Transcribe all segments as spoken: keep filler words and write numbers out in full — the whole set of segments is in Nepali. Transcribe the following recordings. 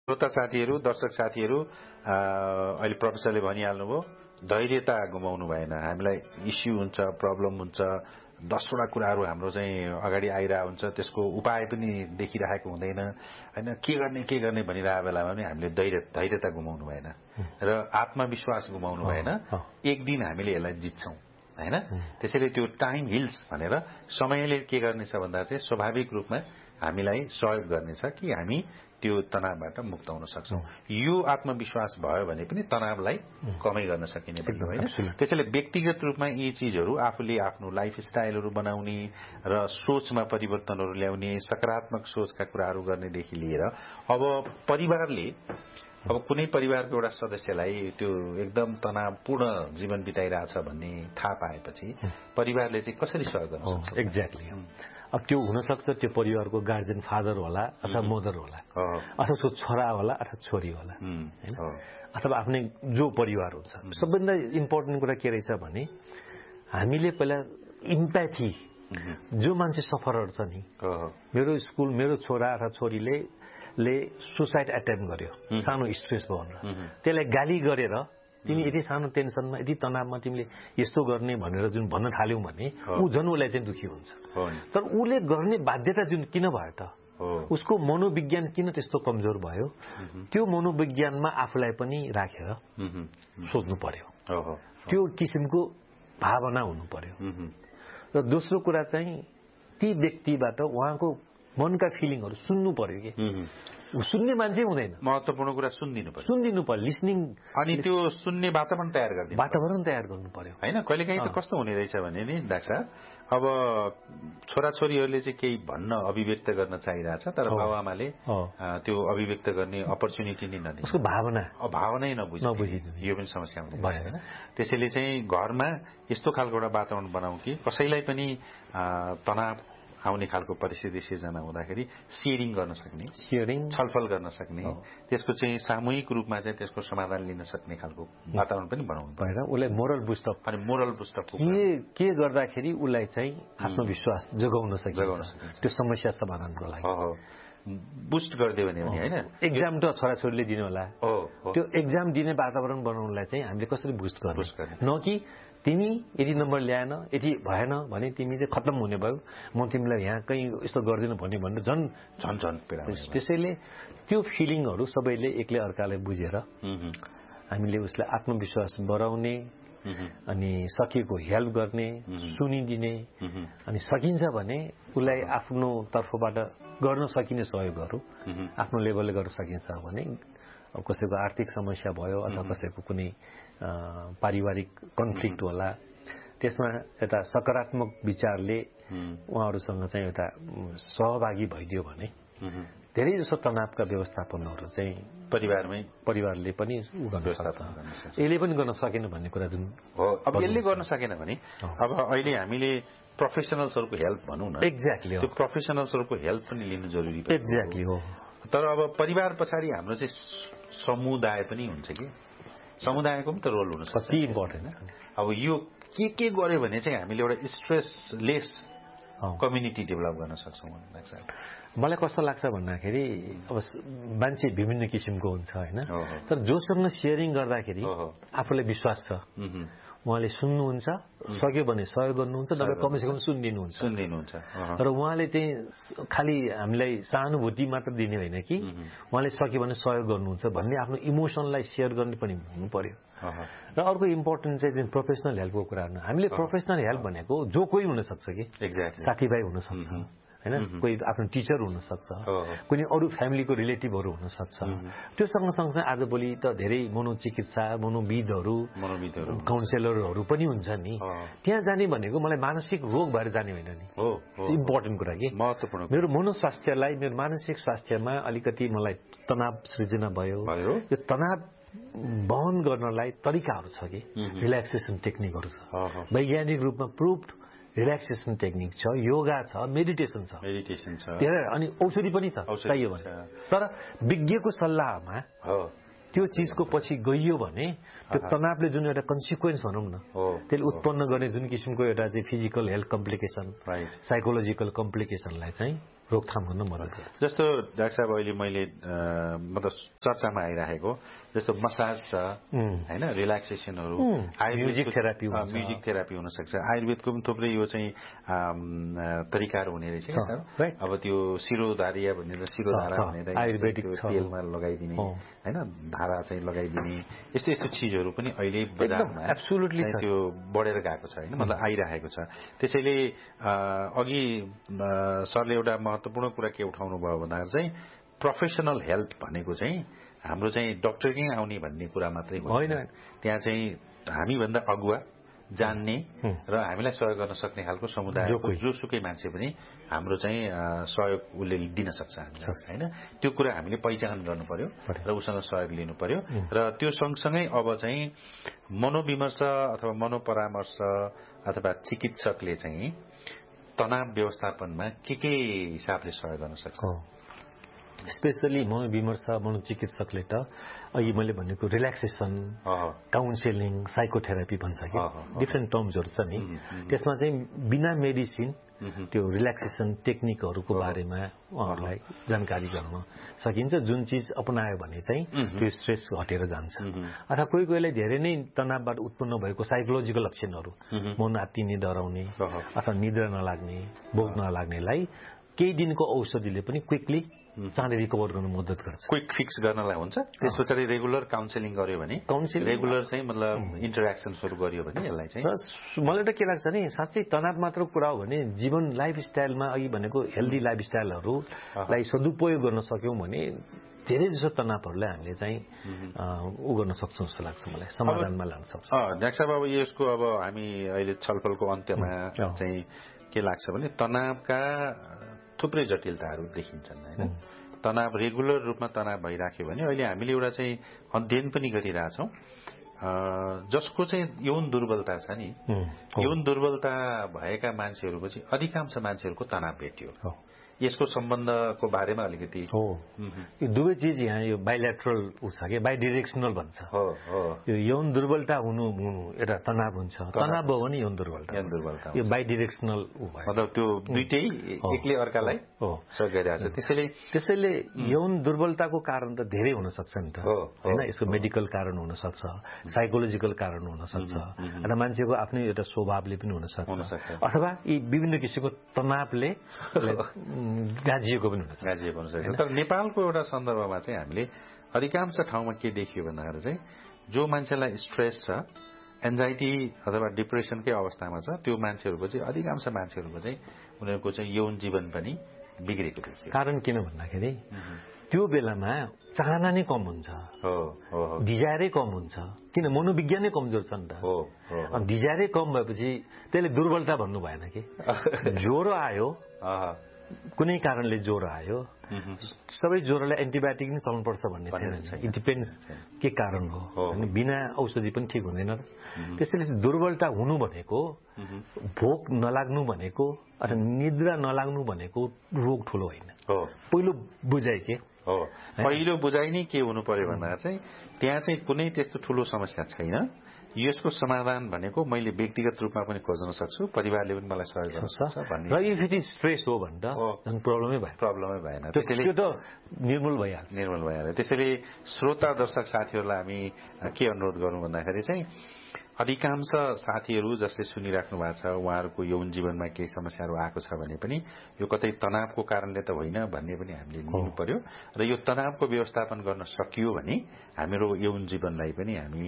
श्रोता साथीहरू, दर्शक साथीहरू, अहिले प्रोफेसरले भनिहाल्नुभयो, धैर्यता गुमाउनु भएन। हामीलाई इस्यु हुन्छ, प्रब्लम हुन्छ, दसवटा कुराहरू हाम्रो चाहिँ अगाडि आइरहेको हुन्छ, त्यसको उपाय पनि देखिरहेको हुँदैन होइन। के गर्ने के गर्ने भनिरहेको बेलामा पनि हामीले धैर्य धैर्यता गुमाउनु भएन र आत्मविश्वास गुमाउनु भएन। एक दिन हामीले यसलाई जित्छौँ होइन। त्यसैले त्यो टाइम हिल्स भनेर समयले के गर्नेछ भन्दा चाहिँ स्वाभाविक रूपमा हामीलाई सहयोग गर्नेछ कि हामी त्यो तनावबाट मुक्त हुन सक्छौँ। यो आत्मविश्वास भयो भने पनि तनावलाई कमै गर्न सकिने पनि होइन। त्यसैले व्यक्तिगत रूपमा यी चिजहरू आफूले आफ्नो लाइफस्टाइलहरू बनाउने र सोचमा परिवर्तनहरू ल्याउने, सकारात्मक सोचका कुराहरू गर्नेदेखि लिएर अब परिवारले अब कुनै परिवारको एउटा सदस्यलाई त्यो एकदम तनावपूर्ण जीवन बिताइरहेछ भन्ने थाहा पाएपछि परिवारले चाहिँ कसरी सहयोग गर्न सक्छ? एक्ज्याक्टली। अब त्यो हुनसक्छ त्यो परिवारको गार्जियन फादर होला अथवा मदर होला अथवा उसको छोरा होला अथवा छोरी होला होइन, अथवा आफ्नै जो परिवार हुन्छ। सबैभन्दा इम्पोर्टेन्ट कुरा के रहेछ भने हामीले पहिला इम्प्याथी, जो मान्छे सफरर छ नि, मेरो स्कुल मेरो छोरा अथवा छोरीले ले सुसाइड एटेम्प गर्यो सानो स्ट्रेस भयो भनेर, त्यसलाई गाली गरेर तिमी यति सानो टेन्सनमा यति तनावमा तिमीले यस्तो गर्ने भनेर जुन भन्न थाल्यौ भने ऊ झन् उसलाई चाहिँ दुखी हुन्छ। तर उसले गर्ने बाध्यता जुन किन भयो त, उसको मनोविज्ञान किन त्यस्तो कमजोर भयो, त्यो मनोविज्ञानमा आफूलाई पनि राखेर सोध्नु पर्यो। त्यो किसिमको भावना हुनु पर्यो। र दोस्रो कुरा चाहिँ ती व्यक्तिबाट उहाँको मनका फिलिङहरू सुन्नु पर्यो कि सुन्ने मान्छे हुँदैन। महत्त्वपूर्ण कुरा सुनिदिनु पर्यो, सुनिदिनु पर्यो, लिसनिङ। अनि त्यो सुन्ने वातावरण तयार गरिदिनु वातावरण तयार गर्नु पर्यो होइन। कहिलेकाहीँ त कस्तो हुने रहेछ भने नि डाक्टर साहब, अब छोराछोरीहरूले चाहिँ केही भन्न अभिव्यक्त गर्न चाहिरहेछ तर बाबुआमाले त्यो अभिव्यक्त गर्ने अपर्च्युनिटी नै नदिनु, उसको भावना भावनै नबुझिदिनु, यो पनि समस्या हुने होइन। त्यसैले चाहिँ घरमा यस्तो खालको एउटा वातावरण बनाऊ कि कसैलाई पनि तनाव आउने खालको परिस्थिति सिर्जना हुँदाखेरि सेयरिङ गर्न सक्ने, सेयरिङ छलफल गर्न सक्ने, त्यसको चाहिँ सामूहिक रूपमा चाहिँ त्यसको समाधान लिन सक्ने खालको वातावरण पनि बनाउनु भएर उसलाई मोरल बुस्टअप अनि मोरल बुस्टअप के के गर्दाखेरि उसलाई चाहिँ आत्मविश्वास जगाउन सकिन्छ त्यो समस्या समाधानको लागि बुस्ट गरिदियो भने होइन। एक्जाम त छोराछोरीले दिनु होला, त्यो एक्जाम दिने वातावरण बनाउनलाई चाहिँ हामीले कसरी बुस्ट गर्ने, न कि तिमी यदि नम्बर ल्याएन यदि भएन भने तिमी चाहिँ खत्तम हुने भयो, म तिमीलाई यहाँ कहीँ यस्तो गर्दिनँ भन्ने भनेर झन् झन् झन् पीडा। त्यसैले त्यो फिलिङहरू सबैले एकले अर्कालाई बुझेर हामीले उसलाई आत्मविश्वास बढाउने अनि सकेको हेल्प गर्ने, सुनिदिने, अनि सकिन्छ भने उसलाई आफ्नो तर्फबाट गर्न सकिने सहयोगहरू आफ्नो लेभलले गर्न सकिन्छ भने, अब कसैको आर्थिक समस्या भयो अथवा कसैको कुनै पारिवारिक कन्फ्लिक्ट होला, त्यसमा एउटा सकारात्मक विचारले उहाँहरूसँग चाहिँ एउटा सहभागी भइदियो भने धेरै जसो तनावका व्यवस्थापनहरू चाहिँ परिवारमै परिवारले पनि गर्न सक्छ। यसले पनि गर्न सकेन भन्ने कुरा जुन हो, अब यसले गर्न सकेन भने अब अहिले हामीले प्रोफेसनल्सहरूको हेल्प भनौँ न। एक्ज्याक्टली, त्यो प्रोफेसनल्सहरूको हेल्प पनि लिनु जरुरी छ। एक्ज्याक्टली हो। तर अब परिवार पछाडि हाम्रो चाहिँ समुदाय पनि हुन्छ कि, समुदायको पनि त रोल हुन सक्छ। कति इम्पोर्टेन्ट। अब यो के के गर्यो भने चाहिँ हामीले एउटा स्ट्रेसलेस कम्युनिटी डेभलप गर्न सक्छौँ लाग्छ। मलाई कस्तो लाग्छ भन्दाखेरि अब मान्छे विभिन्न किसिमको हुन्छ होइन, तर जोसँग सेयरिङ गर्दाखेरि आफूलाई विश्वास छ उहाँले सुन्नुहुन्छ, सक्यो भने सहयोग गर्नुहुन्छ, तपाईँ कमसेकम सुनिदिनुहुन्छ सुनिदिनुहुन्छ र उहाँले चाहिँ खालि हामीलाई सहानुभूति मात्र दिने होइन कि उहाँले सक्यो भने सहयोग गर्नुहुन्छ भन्ने आफ्नो इमोसनलाई सेयर गर्ने पनि हुनु पर्यो। र अर्को इम्पोर्टेन्ट चाहिँ जुन प्रोफेसनल हेल्पको कुरा हो, हामीले प्रोफेसनल हेल्प भनेको जो कोही हुनसक्छ कि, साथीभाइ हुनसक्छ होइन, कोही आफ्नो टिचर हुनसक्छ, कुनै अरू फ्यामिलीको रिलेटिभहरू हुनसक्छ। त्यो सँगसँगै आजभोलि त धेरै मनोचिकित्सा मनोविदहरू काउन्सिलरहरू पनि हुन्छ नि, त्यहाँ जाने भनेको मलाई मानसिक रोग भएर जाने होइन नि, इम्पोर्टेन्ट कुरा कि महत्त्वपूर्ण मेरो मनोस्वास्थ्यलाई मेरो मानसिक स्वास्थ्यमा अलिकति मलाई तनाव सृजना भयो, यो तनाव वहन गर्नलाई तरिकाहरू छ कि, रिल्याक्सेसन टेक्निकहरू छ, वैज्ञानिक रूपमा प्रुभड रिल्याक्सेसन टेक्निक छ, योगा छ, मेडिटेसन छ मेडिटेसन छ अनि औषधि पनि छ चाहियो भने। तर विज्ञको सल्लाहमा त्यो चिजको पछि गइयो भने त्यो तनावले जुन एउटा कन्सिक्वेन्स भनौँ न त्यसले उत्पन्न गर्ने जुन किसिमको एउटा चाहिँ फिजिकल हेल्थ कम्प्लिकेसन, साइकोलोजिकल कम्प्लिकेसनलाई चाहिँ रोकथाम गर्न मद्दत गर्छ। जस्तो डाक्टर साहब अहिले मैले मतलब चर्चामा आइरहेको जस्तो मसाज छ हैन, रिल्याक्सेसनहरू, म्युजिक थेरापी हुन्छ, म्युजिक थेरापी हुन सक्छ। आयुर्वेदको पनि थुप्रै यो चाहिँ तरिकाहरू हुने रहेछ के सर। अब त्यो शिरोधारिया भनेर शिरोधारा भनेर आयुर्वेदिक तेलमा लगाइदिने हैन, धारा चाहिँ लगाइदिने यस्तो यस्तो चीजहरू पनि अहिले बजारमा एब्सोल्युटली त्यो बढेर गएको छ हैन, मतलब आइरहेको छ। त्यसैले अघि सरले एउटा महत्त्वपूर्ण कुरा के उठाउनु भयो भन्दाखेरि चाहिँ प्रोफेसनल हेल्थ भनेको चाहिँ हाम्रो चाहिँ डक्टरकै आउने भन्ने कुरा मात्रै होइन, त्यहाँ चाहिँ हामीभन्दा अगुवा जान्ने र हामीलाई सहयोग गर्न सक्ने खालको समुदायको जोसुकै मान्छे पनि हाम्रो चाहिँ सहयोग उसले दिन सक्छ हामीलाई हैन। त्यो कुरा हामीले पहिचान गर्नु पर्यो र उसँग सहयोग लिनु पर्यो। र त्यो सँगसँगै अब चाहिँ मनोविमर्श अथवा मनोपरामर्श अथवा चिकित्सकले चाहिँ तनाव व्यवस्थापनमा के के हिसाबले सहयोग गर्न सक्छ? स्पेसली मनोविमर्श मनोचिकित्सकले त अघि मैले भनेको रिल्याक्सेसन, काउन्सिलिङ, साइकोथेरापी भन्छ कि डिफ्रेन्ट टर्म्सहरू छ नि, त्यसमा चाहिँ बिना मेडिसिन त्यो रिल्याक्सेसन टेक्निकहरूको बारेमा उहाँहरूलाई जानकारी गराउन सकिन्छ। जुन चिज अपनायो भने चाहिँ त्यो स्ट्रेस हटेर जान्छ। अथवा कोही कोहीलाई धेरै नै तनावबाट उत्पन्न भएको साइकोलोजिकल लक्षणहरू, मन आत्तिने, डराउने अथवा निद्रा नलाग्ने, भोक नलाग्नेलाई केही दिनको औषधिले पनि क्विकली चाँडै रिकभर गर्न मद्दत गर्छ। क्विक फिक्स गर्नलाई हुन्छ। त्यस पछाडि रेगुलर काउन्सिलिङ गर्यो भने, काउन्सिलिङ रेगुलर चाहिँ मतलब इन्टरेक्सन्सहरू गर्यो भने यसलाई चाहिँ मलाई त के लाग्छ नि, साँच्चै तनाव मात्र कुरा हो भने जीवन लाइफस्टाइलमा अघि भनेको हेल्दी लाइफस्टाइलहरूलाई सदुपयोग गर्न सक्यौँ भने धेरै जसो तनावहरूलाई हामीले चाहिँ उ गर्न सक्छौँ जस्तो लाग्छ मलाई, समाधानमा लान सक्छौँ। डाक्टर साहब अब यसको अब हामी अहिले छलफलको अन्त्यमा चाहिँ के लाग्छ भने तनावका थुप्रै जटिलताहरू देखिन्छन् हैन। तनाव रेगुलर रूपमा तनाव भइराख्यो भने अहिले हामीले एउटा चाहिँ अध्ययन पनि गरिरहेछौँ जसको चाहिँ यौन दुर्बलता छ नि, यौन दुर्बलता भएका मान्छेहरूको चाहिँ अधिकांश मान्छेहरूको तनाव भेटियो। यसको सम्बन्धको बारेमा अलिकति हो, यो दुवै चिज यहाँ यो बाइल्याट्रल उ छ कि बाइडिरेक्सनल भन्छ। हो हो यो यौन दुर्बलता हुनु हुनु एउटा तनाव हुन्छ, तनाव भयो भने यौन दुर्बलता यौन दुर्बलता यो बाइडिरेक्सनल उ भयो, मतलब त्यो दुईटै एकले अर्कालाई हो सहयोग गरिरहेछ। त्यसैले त्यसैले यौन दुर्बलताको कारण त धेरै हुन सक्छ नि त हैन। यसको मेडिकल कारण हुन सक्छ, साइकोलोजिकल कारण हुन सक्छ, र मान्छेको आफ्नै एउटा स्वभावले पनि हुन सक्छ, अथवा यी विभिन्न किसिमको तनावले गाजिएको पनि हुन्छ गाजिएको हुन सक्छ। तर नेपालको एउटा सन्दर्भमा चाहिँ हामीले अधिकांश ठाउँमा के देखियो भन्दाखेरि चाहिँ जो मान्छेलाई स्ट्रेस छ, एन्जाइटी अथवा डिप्रेसनकै अवस्थामा छ, त्यो मान्छेहरूको चाहिँ अधिकांश मान्छेहरूको चाहिँ उनीहरूको चाहिँ यौन जीवन पनि बिग्रेको देखियो। कारण किन भन्दाखेरि त्यो बेलामा चाहना नै कम हुन्छ, डिजायरै कम हुन्छ, किन मनोविज्ञानै कमजोर छ नि त। डिजायरै कम भएपछि त्यसले दुर्बलता भन्नु भएन कि, ज्वरो आयो कुनै कारणले ज्वरो आयो, सबै ज्वरोलाई एन्टिबायोटिक नै चल्नुपर्छ भन्ने छैन, इट डिपेन्ड्स के कारण हो, अनि बिना औषधि पनि ठिक हुँदैन। त्यसैले दुर्बलता हुनु भनेको, भोक नलाग्नु भनेको अथवा निद्रा नलाग्नु भनेको रोग ठुलो होइन। पहिलो बुझाइ के हो, पहिलो बुझाइ नै के हुनु पर्यो भन्दा चाहिँ त्यहाँ चाहिँ कुनै त्यस्तो ठुलो समस्या छैन, यसको समाधान भनेको मैले व्यक्तिगत रूपमा पनि खोज्न सक्छु, परिवारले पनि मलाई सहयोग गर्न सक्छ भन्ने। र यो फेरि स्ट्रेस हो भने त झन् प्रब्लमै भयो, प्रब्लमै भएन, त्यसैले त्यो त निर्मूल भइहाल्छ, निर्मूल भइहाल्छ। त्यसैले श्रोता दर्शक साथीहरूलाई हामी के अनुरोध गरौँ भन्दाखेरि चाहिँ अधिकांश साथीहरू जसले सुनिराख्नु भएको छ उहाँहरूको यौन जीवनमा केही समस्याहरू आएको छ भने पनि यो कतै तनावको कारणले त होइन भन्ने पनि हामीले लिनु पर्यो, र यो तनावको व्यवस्थापन गर्न सकियो भने हाम्रो यौन जीवनलाई पनि हामी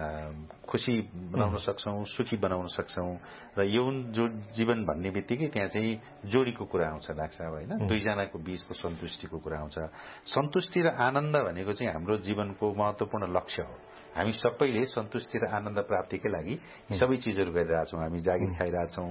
खुसी बनाउन सक्छौँ, सुखी बनाउन सक्छौँ। र यौन जो जीवन भन्ने बित्तिकै त्यहाँ चाहिँ जोडीको कुरा आउँछ डाक्टर साहब होइन, दुईजनाको बीचको सन्तुष्टिको कुरा आउँछ। सन्तुष्टि र आनन्द भनेको चाहिँ हाम्रो जीवनको महत्त्वपूर्ण लक्ष्य हो। हामी सबैले सन्तुष्टि र आनन्द प्राप्तिकै लागि सबै चिजहरू गरिरहेछौँ, हामी जागिर खाइरहेछौँ,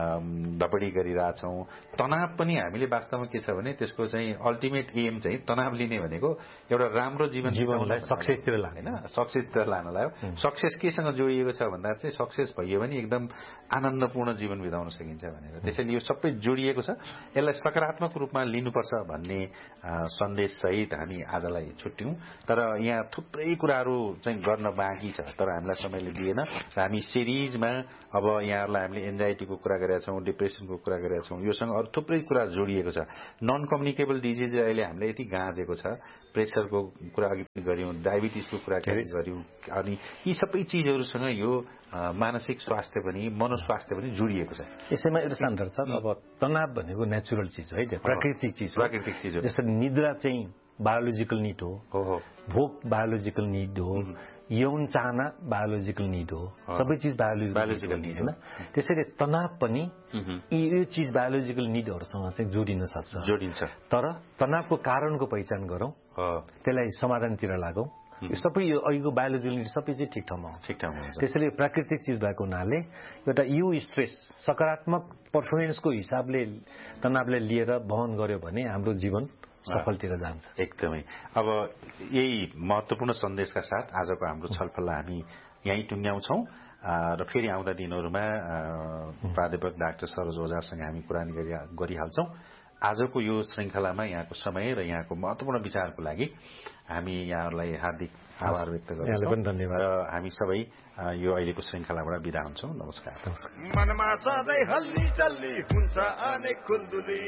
दपडी गरिरहेछौँ। तनाव पनि हामीले वास्तवमा के छ भने त्यसको चाहिँ अल्टिमेट एम चाहिँ तनाव लिने भनेको एउटा राम्रो जीवन जीवनलाई सक्सेसतिर लाने होइन, सक्सेसतिर लानलाई हो। सक्सेस केसँग जोडिएको छ भन्दा चाहिँ सक्सेस भइयो भने एकदम आनन्दपूर्ण जीवन बिताउन सकिन्छ भनेर। त्यसैले यो सबै जोडिएको छ, यसलाई सकारात्मक रूपमा लिनुपर्छ भन्ने सन्देश सहित हामी आजलाई छुट्यौँ। तर यहाँ थुप्रै कुराहरू चाहिँ गर्न बाँकी छ, तर हामीलाई समयले दिएन। छैन र हामी सिरिजमा अब यहाँहरूलाई हामीले एन्जाइटीको कुरा गरेका छौँ, डिप्रेसनको कुरा गरेका छौँ, योसँग अरू थुप्रै कुरा जोडिएको छ। नन कम्युनिकेबल डिजिज अहिले हामीले यति गाँजेको छ, प्रेसरको कुरा अघि पनि गऱ्यौँ, डायबिटिजको कुरा गऱ्यौँ, अनि यी सबै चिजहरूसँग यो मानसिक स्वास्थ्य पनि मनोस्वास्थ्य पनि जोडिएको छ। यसैमा एउटा सान्तर छ। अब तनाव भनेको नेचुरल चिज है, प्राकृतिक चिज हो। प्राकृतिक चिज हो। जस्तै निद्रा चाहिँ बायोलोजिकल निड हो, भोक बायोलोजिकल निड हो, यौन चाहना बायोलोजिकल निड हो, सबै चिज बायोलोजिकल निड होइन। त्यसैले तनाव पनि यो चिज बायोलोजिकल निडहरूसँग चाहिँ जोडिन सक्छ, जोडिन्छ। तर तनावको कारणको पहिचान गरौँ, त्यसलाई समाधानतिर लागौँ, यो सबै यो अघिको बायोलोजिकल निड सबै चाहिँ ठिक ठाउँमा हुन्छ, ठिक ठाउँमा हुन्छ। त्यसैले प्राकृतिक चिज भएको हुनाले एउटा यु स्ट्रेस सकारात्मक पर्फर्मेन्सको हिसाबले तनावले लिएर वहन गर्यो भने हाम्रो जीवन सफलतिर जान्छ। एकदमै। अब यही महत्त्वपूर्ण सन्देशका साथ आजको हाम्रो छलफललाई हामी यहीँ टुङ्ग्याउँछौँ र फेरि आउँदा दिनहरूमा प्राध्यापक डाक्टर सरोज ओझासँग हामी कुराकानी गरिहाल्छौँ। आजको यो श्रृङ्खलामा यहाँको समय र यहाँको महत्त्वपूर्ण विचारको लागि हामी यहाँहरूलाई हार्दिक आभार व्यक्त गर्छौँ। धन्यवाद। र हामी सबै यो अहिलेको श्रृङ्खलाबाट बिदा हुन्छौँ। नमस्कार। मनमा सधैँ हल्ली चल्ली हुन्छ अनेक खुल्दुली,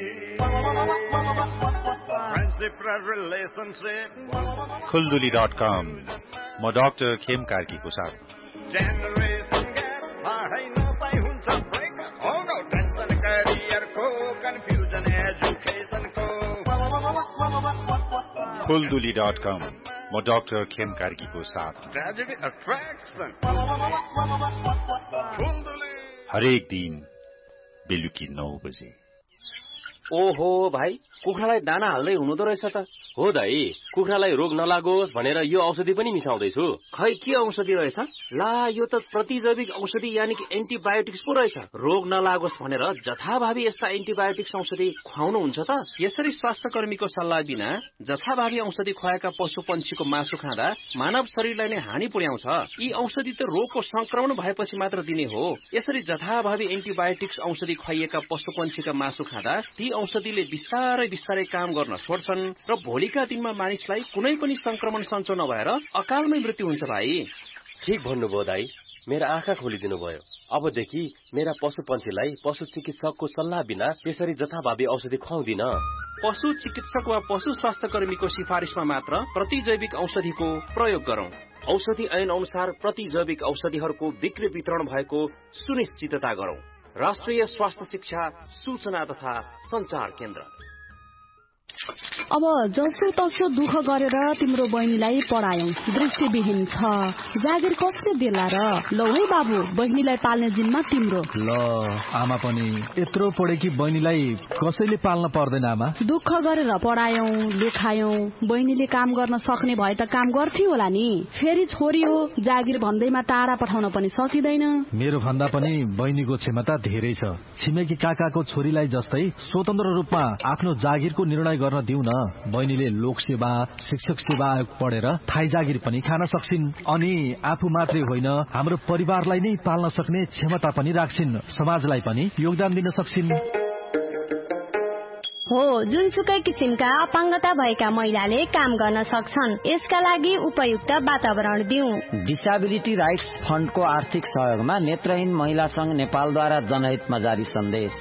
खुल्दुली डट कम। म डाक्टर खेम कार्कीको साथ जेनरेसन ग्याप थाहै नपाई हुन्छ ब्रेकअप, हो नो टेन्सन करियरको कन्फ्युजन एजुकेसनको। खुल्दुली डट कम। म डाक्टर खेम कार्कीको साथ ट्रेजेडी अट्र्याक्सन खुल्दुली हरेक दिन बेलुकी नौ बजे। ओहो भाइ, कुखुरालाई दाना हाल्दै हुनुहुँदो रहेछ त। हो दाइ, कुखुरालाई रोग नलागोस् भनेर यो औषधि पनि मिसाउँदैछु। खै के औषधि रहेछ? ला, यो त प्रतिजैविक औषधि यानि कि एन्टिबायोटिक्स पो रहेछ। रोग नलागोस् भनेर जथाभावी यस्ता एन्टिबायोटिक्स औषधि खुवाउनुहुन्छ त? यसरी स्वास्थ्य कर्मीको सल्लाह बिना जथाभावी औषधि खुवाएका पशु पंक्षीको मासु खाँदा मानव शरीरलाई नै हानि पुर्याउँछ। यी औषधि त रोगको संक्रमण भएपछि मात्र दिने हो। यसरी जथाभावी एन्टिबायोटिक्स औषधि खुवाइएका पशु पंक्षीका मासु खाँदा ती औषधिले बिस्तारै बिस्तारै काम गर्न छोड्छन् र भोलिका दिनमा मानिसलाई कुनै पनि संक्रमण सञ्चो नभएर अकालमै मृत्यु हुन्छ भाइ। ठीक भन्नुभयो दाइ, मेरा आँखा खोलिदिनु भयो। अबदेखि मेरा पशु पंक्षीलाई पशु चिकित्सकको सल्लाह बिना त्यसरी जथाभावी औषधि खुवाउँदिन। पशु चिकित्सक वा पशु स्वास्थ्य कर्मीको सिफारिसमा मात्र प्रतिजैविक औषधिको प्रयोग गरौं। औषधि ऐन अनुसार प्रतिजैविक औषधिहरूको बिक्री वितरण भएको सुनिश्चितता गरौं। राष्ट्रिय स्वास्थ्य शिक्षा सूचना तथा संचार केन्द्र। अब जसो तसो दुःख गरेर तिम्रो बहिनीलाई पढायौ, दृष्टिविहीन छ, जागिर कसले देला र? लौ है बाबु, बहिनीलाई पाल्ने जिम्मा तिम्रो। ल आमा पनि यत्रो पढे कि बहिनीलाई कसैले पाल्न पर्दैन आमा। दुःख गरेर पढायौ, लेखायौ, बहिनीले काम गर्न सक्ने भए त काम गर्थ्यो होला नि। फेरि छोरी हो, जागिर भन्दैमा टाढा पठाउन पनि सकिँदैन। मेरो भन्दा पनि बहिनीको क्षमता धेरै छ। छिमेकी काकाको छोरीलाई जस्तै स्वतन्त्र रूपमा आफ्नो जागिरको निर्णय गर्न दिउ न। बहिनीले लोकसेवा, शिक्षक सेवा आयोग पढेर थाई जागिर पनि खान सक्छिन्, अनि आफू मात्रै होइन हाम्रो परिवारलाई नै पाल्न सक्ने क्षमता पनि राख्छिन्, समाजलाई पनि योगदान दिन सक्छिन्। हो, जुनसुकै किसिमका अपाङ्गता भएका महिलाले काम गर्न सक्छन्। यसका लागि उपयुक्त वातावरण दिउँ। डिसेबिलिटी राइट्स फण्डको आर्थिक सहयोगमा नेत्रहीन महिला संघ नेपालद्वारा जनहितमा जारी सन्देश।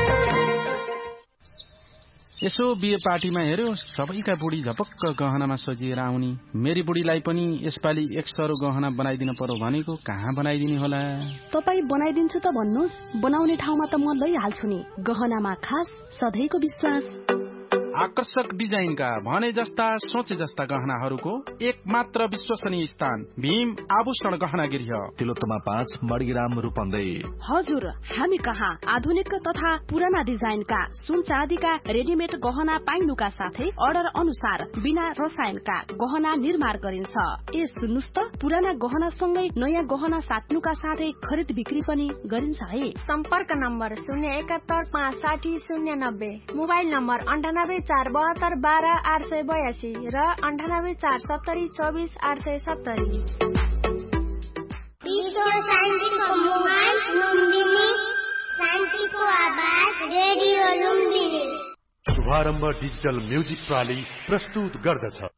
यसो बिहे पार्टीमा हेर्यो, सबैका बुढी झपक्क गहनामा सजिएर आउने। मेरी बुढीलाई पनि यसपालि एक सरो गहना बनाइदिन पर्यो भनेको, कहाँ बनाइदिने होला? तपाई बनाइदिन्छु त भन्नुहोस्, बनाउने ठाउँमा त म लैहाल्छु नि। गहनामा खास सधैँको विश्वास। आकर्षक डिजाइनका भने जस्ता सोचे जस्ता गहनाहरूको एक मात्र विश्वसनीय स्थान भीम आभूषण गहना गृह, तिलोत्तमा पाँच, मडगिराम रूपन्दै। हजुर, हामी कहाँ आधुनिक तथा पुराना डिजाइनका सुन चाँदीका रेडिमेड गहना पाइनुका साथै अर्डर अनुसार बिना रसायनका गहना निर्माण गरिन्छ। ए सुन्नुस् त, पुराना गहना सँगै नयाँ गहना साट्नुका साथै खरिद बिक्री पनि गरिन्छ है। सम्पर्क नम्बर शून्य एकात्तर पाँच साठी शून्य नब्बे, मोबाइल नम्बर अन्ठानब्बे चार बहत्तर बाह्र आठ सय बयासी र अन्ठानब्बे चार सत्तरी चौबिस आठ सय सत्तरी। विश्व शान्तिको मोबाइल लुम्बिनी, शान्तिको आवाज रेडियो लुम्बिनी। शुभारम्भ डिजिटल म्युजिक प्रणाली प्रस्तुत गर्दछ।